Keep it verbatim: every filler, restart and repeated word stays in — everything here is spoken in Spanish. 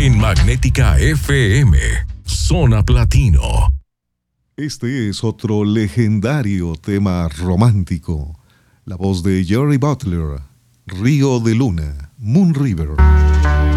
En Magnética F M, Zona Platino. Este es otro legendario tema romántico. La voz de Jerry Butler, Río de Luna, Moon River.